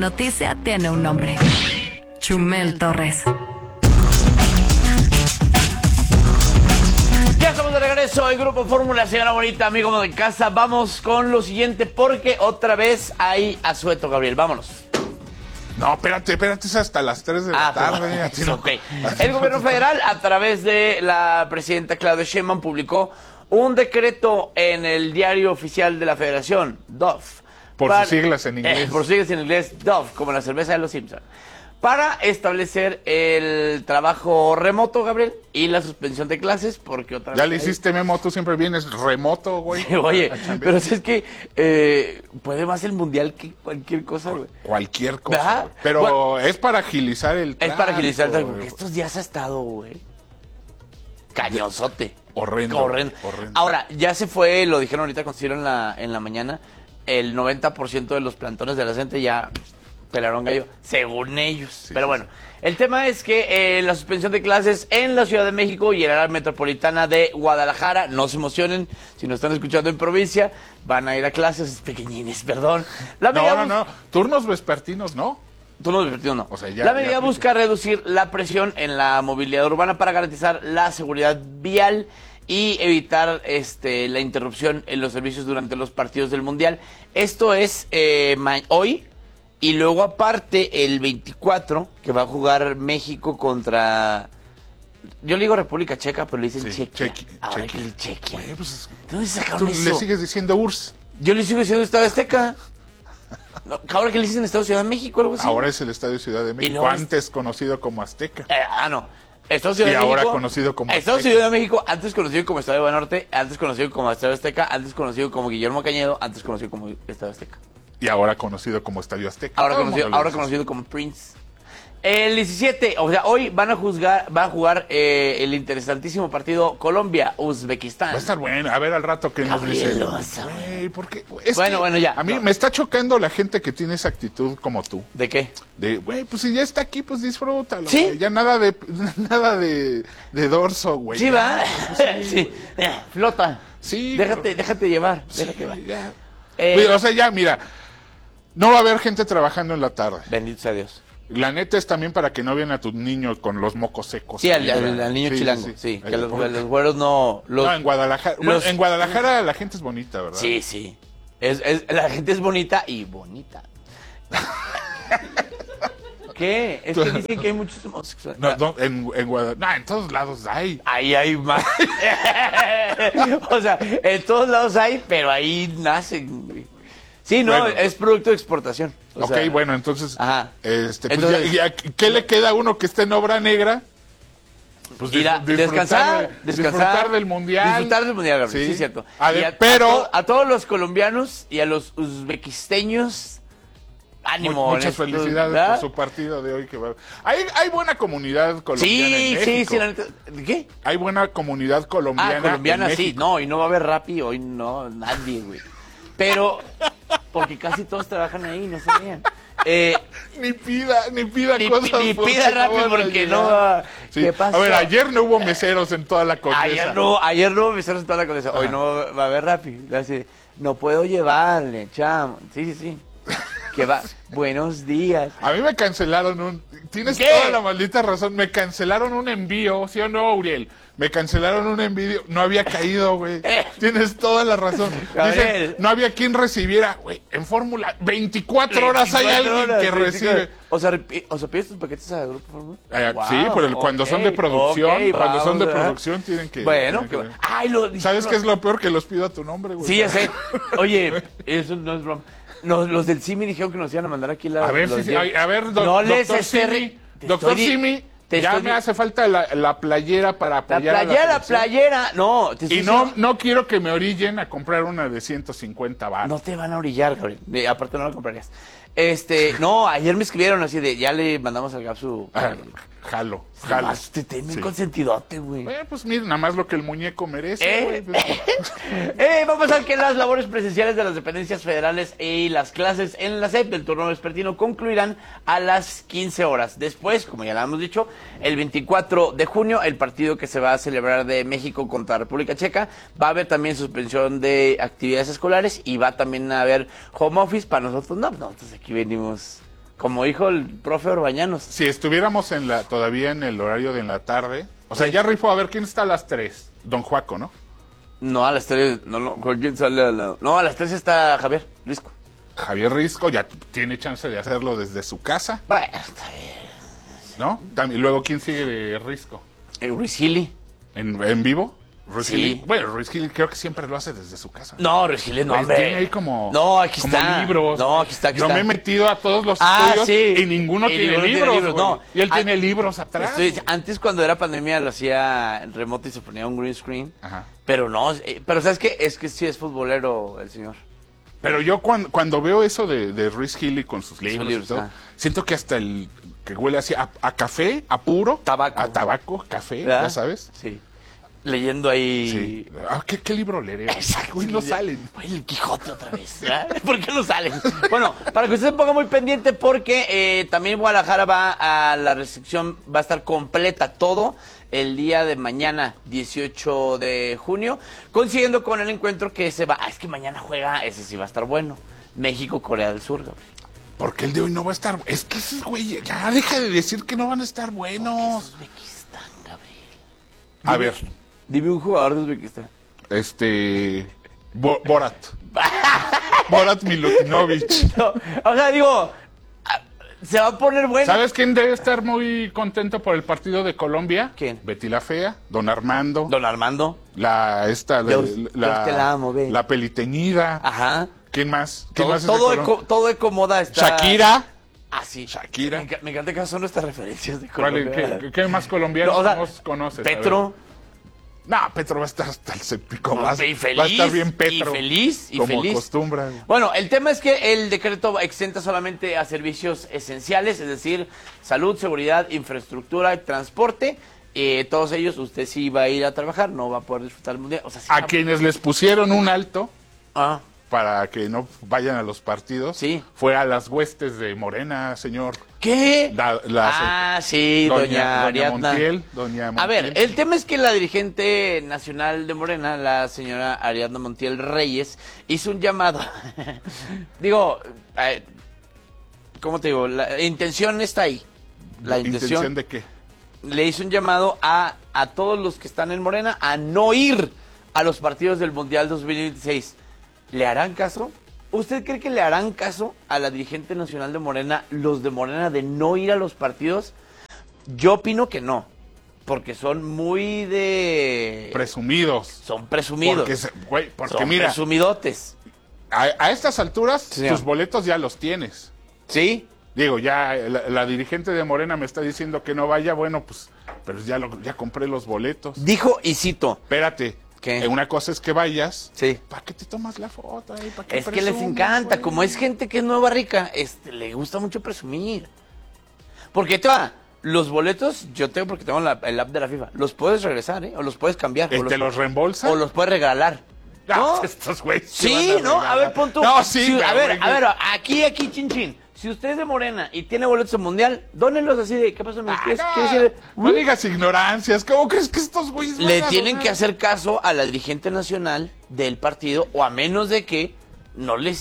Noticia tiene un nombre. Chumel Torres. Ya estamos de regreso en Grupo Fórmula, señora bonita, amigo de casa. Vamos con lo siguiente porque otra vez hay asueto, Gabriel. Vámonos. No, espérate, es hasta las 3 de la tarde. Pues, ok. El gobierno federal, a través de la presidenta Claudia Sheinbaum, publicó un decreto en el diario oficial de la Federación, DOF. Por sus siglas en inglés. Por sus siglas en inglés, DOF, como la cerveza de los Simpsons. Para establecer el trabajo remoto, Gabriel, y la suspensión de clases, porque otra vez... Ya le hiciste, Memo, tú siempre vienes remoto, güey. Oye, pero si es que puede más el mundial que cualquier cosa, güey. Cualquier cosa. ¿Verdad? Pero bueno, es para agilizar el tráfico. Es para agilizar el tráfico, porque estos días ha estado, güey, cañonzote. Horrendo. Ahora, ya se fue, lo dijeron ahorita cuando estuvieron en la mañana, el 90% de los plantones de la gente ya pelaron gallo, según ellos. Sí, pero sí, bueno, el tema es que la suspensión de clases en la Ciudad de México y en el área metropolitana de Guadalajara, no se emocionen, si nos están escuchando en provincia, van a ir a clases pequeñines, perdón. No, turnos vespertinos, ¿no? Turnos vespertinos no. O sea, ya, la medida ya busca reducir la presión en la movilidad urbana para garantizar la seguridad vial y evitar la interrupción en los servicios durante los partidos del Mundial. Esto es hoy. Y luego aparte, el 24, que va a jugar México contra... Yo le digo República Checa, pero le dicen Chequia. Ahora que el Chequia. Pues, ¿De dónde sacaron tú eso? le sigues diciendo URSS. Yo le sigo diciendo Estadio Azteca. No, ahora que le dicen Estadio Ciudad de México, algo así. Ahora es el Estadio Ciudad de México, antes conocido como Azteca. No. Estadio Ciudad de México. Y ahora conocido como Estadio Azteca. Ciudad de México, antes conocido como Estadio Banorte, antes conocido como Estadio Azteca, antes conocido como Guillermo Cañedo, antes conocido como Estadio Azteca. Y ahora conocido como Estadio Azteca. Ahora conocido como Prince. El 17, o sea, hoy van a jugar el interesantísimo partido Colombia-Uzbekistán. Va a estar bueno. A ver al rato que nos dice. Porque bueno, ya. A mí me está chocando la gente que tiene esa actitud como tú. ¿De qué? De, güey, pues si ya está aquí, pues disfrútalo. ¿Sí? Güey. Ya nada de dorso, güey. Sí, va. Sí. Flota. Sí. Déjate llevar. Sí, Déjate llevar. O sea, ya, mira. No va a haber gente trabajando en la tarde. Bendito sea Dios. La neta es también para que no vean a tus niños con los mocos secos. Sí, al niño chilango. Sí, que los güeros no... No, en Guadalajara. En Guadalajara la gente es bonita, ¿verdad? Sí. La gente es bonita y bonita. ¿Qué? Es que dicen que hay muchos homosexuales. No, en Guadalajara. No, en todos lados hay. Ahí hay más. O sea, en todos lados hay, pero ahí nacen, güey. Sí, no, bueno, es producto de exportación. Bueno, entonces, ajá. Pues ¿qué le queda a uno que esté en obra negra? Pues descansar del mundial. Disfrutar del mundial, Gabriel, sí, cierto. Pero a todos los colombianos y a los uzbequisteños, ánimo. Muchas felicidades, ¿verdad? Por su partido de hoy. Hay buena comunidad colombiana en México. Sí. ¿Qué? Hay buena comunidad colombiana. Colombiana en sí. México. No, y no va a haber Rappi hoy, no, nadie, güey. Pero, porque casi todos trabajan ahí, no se vean. Ni pida cosas. Ni pida rápido porque no va. Sí. ¿Qué pasa? A ver, ayer no hubo meseros en toda la Condesa. Ayer no hubo meseros en toda la Condesa. Hoy no va a haber rápido. No puedo llevarle, chamo. Sí. Que va. Buenos días. A mí me cancelaron Tienes toda la maldita razón. Me cancelaron un envío, ¿sí o no, Uriel? Me cancelaron un envío. No había caído, güey. Tienes toda la razón. Dicen, no había quien recibiera, güey. En Fórmula, 24 horas hay alguien que recibe. O sea, ¿pides tus paquetes a Grupo Fórmula? Sí, pero cuando son de producción, tienen que... Bueno, ¿sabes qué es lo peor? Que los pido a tu nombre, güey. Sí, ya sé. Oye, eso no es broma. Los del CIMI dijeron que nos iban a mandar aquí A ver, doctor Simi, ya me hace falta la playera para apoyar la playera. No. No quiero que me orillen a comprar una de 150 baros. No te van a orillar, Gabriel. Aparte no la comprarías. No, ayer me escribieron así de, ya le mandamos al GAP su... Jalo. Te consentidote, güey. Pues mira, nada más lo que el muñeco merece, güey. Vamos a ver que las labores presenciales de las dependencias federales y las clases en la SEP del turno vespertino concluirán a las 15 horas. Después, como ya lo hemos dicho, el 24 de junio, el partido que se va a celebrar de México contra República Checa, va a haber también suspensión de actividades escolares y va también a haber home office para nosotros. No, nosotros aquí venimos Como dijo el profe Orbañanos. Si estuviéramos todavía en el horario de la tarde, o sea, ya rifó, a ver, ¿quién está a las 3? Don Juaco, ¿no? No, a las 3, ¿con quién sale a la...? No, a las 3 está Javier Risco. Javier Risco ya tiene chance de hacerlo desde su casa, Bueno, está bien. ¿no? Y luego, ¿quién sigue de Risco? Ruiz Gili. ¿En vivo? Ruiz Sí. Gili. Bueno, Ruiz Gili creo que siempre lo hace desde su casa. No, Ruiz Gili no, Pues hombre. tiene ahí como, No, aquí como está. libros. No, aquí está. Yo me he metido a todos los estudios y ninguno tiene libros. No. Y él tiene libros atrás. Antes, cuando era pandemia, lo hacía en remoto y se ponía un green screen. Ajá. Pero no, pero ¿sabes qué? Es que sí es futbolero el señor. Pero yo cuando veo eso de Ruiz Gili con sus libros y todo, ah. siento que hasta el que huele así a café, a puro. Tabaco. A tabaco, café, ¿verdad? ya sabes. Sí. Leyendo ahí. Sí. ¿Qué libro leeré? Exacto. Güey, no salen. Güey, el Quijote otra vez. ¿Verdad? ¿Por qué no salen? Bueno, para que usted se ponga muy pendiente porque también Guadalajara va a la restricción, va a estar completa todo el día de mañana, 18 de junio, coincidiendo con el encuentro que se va. Es que mañana juega, ese sí va a estar bueno. México-Corea del Sur, Gabriel. Porque el de hoy no va a estar. Es que esos güey, ya deja de decir que no van a estar buenos. Uzbekistán, Gabriel. A ver, Dime un jugador de Uzbekistán. Borat. Borat Milutinovic. No, o sea, digo, se va a poner bueno. ¿Sabes quién debe estar muy contento por el partido de Colombia? ¿Quién? Betty la Fea, Don Armando, Don Armando. Dios te la amo, ve. la peliteñida. Ajá. ¿Quién más? ¿Quién Todo, más es de Colombia? todo de Comoda está. Shakira. Ah, sí. Shakira. Me encanta que son nuestras referencias de ¿Cuál- Colombia. ¿Qué más colombianos No, o sea, conoces? A Petro. ver. No, Petro va a estar hasta el séptico. No, Va y feliz, a estar bien Petro. y feliz. Como acostumbra. Bueno, el tema es que el decreto exenta solamente a servicios esenciales, es decir, salud, seguridad, infraestructura y transporte. Todos ellos, usted sí va a ir a trabajar, no va a poder disfrutar el mundial. O sea, sí A quienes les pusieron un alto Ah, para que no vayan a los partidos, Sí. fue a las huestes de Morena, señor. ¿qué? Sí, doña Ariadna. Montiel, A ver, el tema es que la dirigente nacional de Morena, la señora Ariadna Montiel Reyes, hizo un llamado. Digo, ¿cómo te digo? La intención está ahí. La intención ¿de qué? le hizo un llamado a todos los que están en Morena a no ir a los partidos del Mundial 2026. ¿Le harán caso? ¿Usted cree que le harán caso a la dirigente nacional de Morena, los de Morena, de no ir a los partidos? Yo opino que no, porque son muy de... Presumidos. Son presumidos. Porque son mira, presumidotes. a estas alturas, Sí. tus boletos ya los tienes. ¿Sí? Digo, ya la dirigente de Morena me está diciendo que no vaya, bueno, pues, pero ya compré los boletos. Dijo, y cito, Espérate. ¿qué? Una cosa es que vayas. Sí. ¿Para qué te tomas la foto ahí? ¿Para qué Es que les presumes, encanta, güey? como es gente que es nueva rica, le gusta mucho presumir. Porque te va, los boletos, yo tengo porque tengo el app de la FIFA, los puedes regresar, ¿eh? O los puedes cambiar. O ¿Te los reembolsa? O los puedes regalar. ¿No? Estos güeyes. Sí, ¿no? A ver, pon tú. No, sí, a güey, ver, aquí, chin, chin. Si usted es de Morena y tiene boletos en Mundial, dónenlos así de, ¿qué pasó? ¿Quieres ir? No digas ignorancias. ¿Cómo crees que estos güeyes van Le a tienen donar? que hacer caso a la dirigente nacional del partido, o a menos de que no le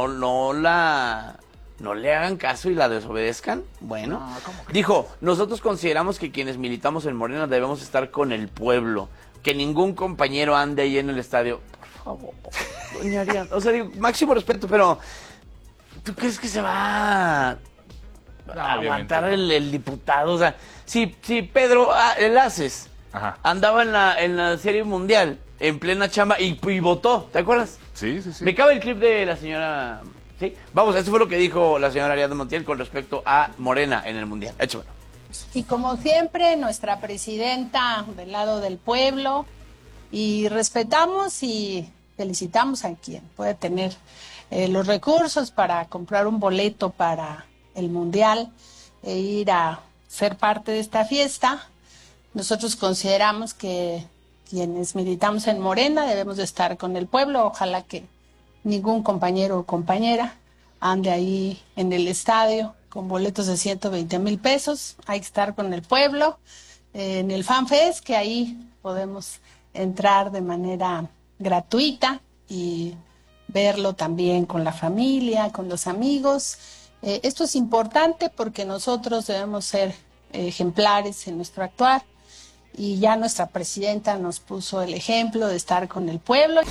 hagan caso y la desobedezcan. Bueno, No, ¿cómo que dijo, nosotros consideramos que quienes militamos en Morena debemos estar con el pueblo, que ningún compañero ande ahí en el estadio. Por favor, doña Ariadna. O sea, digo, máximo respeto, pero ¿tú crees que se va a aguantar el diputado? O sea, si Pedro el Haces Ajá. andaba en la Serie Mundial, en plena chamba, y votó, ¿te acuerdas? Sí. Me cabe el clip de la señora... ¿Sí? Vamos, eso fue lo que dijo la señora Ariadna Montiel con respecto a Morena en el Mundial. Échamelo. Y como siempre, nuestra presidenta del lado del pueblo, y respetamos y felicitamos a quien puede tener los recursos para comprar un boleto para el Mundial e ir a ser parte de esta fiesta. Nosotros consideramos que quienes militamos en Morena debemos de estar con el pueblo. Ojalá que ningún compañero o compañera ande ahí en el estadio con boletos de 120,000 pesos. Hay que estar con el pueblo en el FanFest, que ahí podemos entrar de manera gratuita y verlo también con la familia, con los amigos. Esto es importante porque nosotros debemos ser ejemplares en nuestro actuar y ya nuestra presidenta nos puso el ejemplo de estar con el pueblo.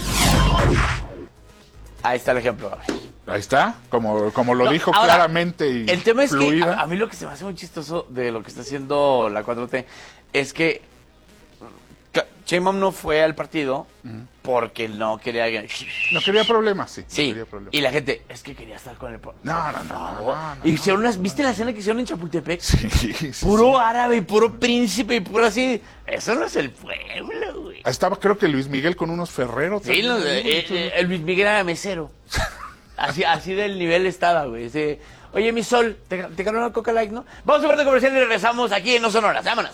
Ahí está el ejemplo. Ahí está, como lo dijo ahora, claramente y el tema es fluida. que a mí lo que se me hace muy chistoso de lo que está haciendo la 4T es que Sheinbaum no fue al partido porque no quería... No quería problemas, sí. Sí, no quería problemas. y la gente, es que quería estar con el... No. Y hicieron ¿viste la escena que hicieron en Chapultepec? Sí, Puro árabe y puro príncipe y puro así. Eso no es el pueblo, güey. Estaba creo que Luis Miguel con unos ferreros. Sí, el Luis Miguel era mesero. Así del nivel estaba, güey. Oye, mi sol, ¿te ganó una Coca Light, no? Vamos a ver de comercial y regresamos aquí en No Sonoras. Vámonos.